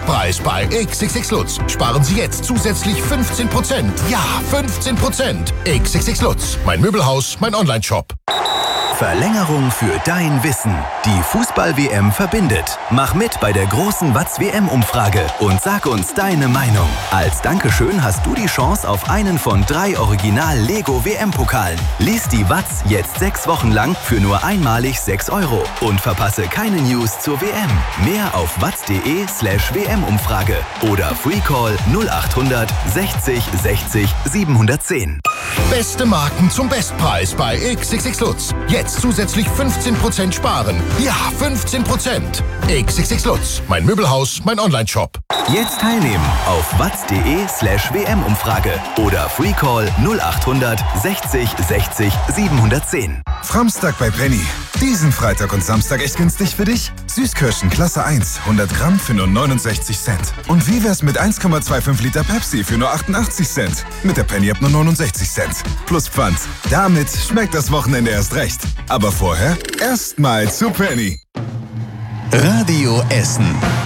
Bestpreis bei XXX Lutz. Sparen Sie jetzt zusätzlich 15%. Ja, 15%. XXX Lutz. Mein Möbelhaus, mein Onlineshop. Verlängerung für dein Wissen. Die Fußball-WM verbindet. Mach mit bei der großen Watz-WM-Umfrage und sag uns deine Meinung. Als Dankeschön hast du die Chance auf einen von 3 Original-Lego-WM-Pokalen. Lies die Watz jetzt 6 Wochen lang für nur einmalig 6 € und verpasse keine News zur WM. Mehr auf watz.de/WM-Umfrage oder Freecall 0800 60 60 710. Beste Marken zum Bestpreis bei XXX Lutz. Jetzt zusätzlich 15% sparen. Ja, 15%. XXX Lutz. Mein Möbelhaus, mein Onlineshop. Jetzt teilnehmen auf watz.de/WM-Umfrage oder Freecall 0800 60 60 710. Framstag bei Penny. Diesen Freitag und Samstag echt günstig für dich? Süßkirschen Klasse 1, 100 Gramm für nur 69 Cent. Und wie wär's mit 1,25 Liter Pepsi für nur 88 Cent? Mit der Penny ab nur 69 Cent. Plus Pfand. Damit schmeckt das Wochenende erst recht. Aber vorher erstmal zu Penny. Radio Essen.